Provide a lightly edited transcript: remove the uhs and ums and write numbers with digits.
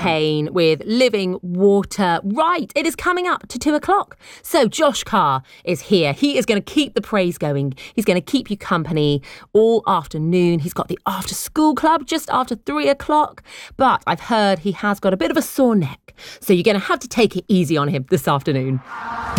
campaign with Living Water. Right, it is coming up to 2:00. So Josh Carr is here. He is going to keep the praise going. He's going to keep you company all afternoon. He's got the after school club just after 3:00. But I've heard he has got a bit of a sore neck. So you're going to have to take it easy on him this afternoon.